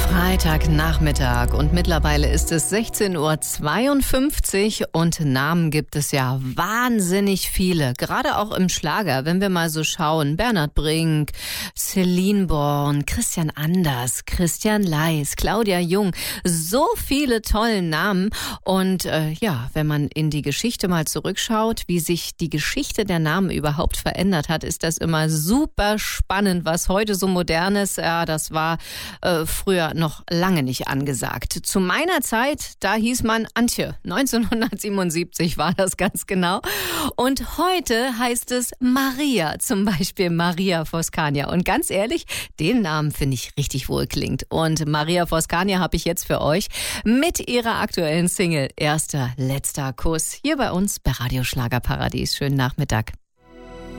Freitagnachmittag und mittlerweile ist es 16:52 Uhr und Namen gibt es ja wahnsinnig viele, gerade auch im Schlager, wenn wir mal so schauen. Bernhard Brink, Celine Born, Christian Anders, Christian Leis, Claudia Jung, so viele tolle Namen und wenn man in die Geschichte mal zurückschaut, wie sich die Geschichte der Namen überhaupt verändert hat, ist das immer super spannend, was heute so modern ist. Ja, das war früher noch lange nicht angesagt. Zu meiner Zeit, da hieß man Antje. 1977 war das ganz genau. Und heute heißt es Maria, zum Beispiel Maria Voskania. Und ganz ehrlich, den Namen finde ich richtig wohlklingend. Und Maria Voskania habe ich jetzt für euch mit ihrer aktuellen Single Erster, letzter Kuss hier bei uns bei Radio Schlagerparadies. Schönen Nachmittag.